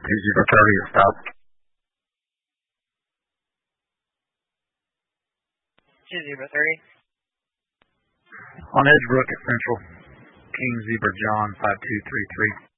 2-0-30, stop. 2-0-30. On Edgebrook at Central, King Zebra John 5233.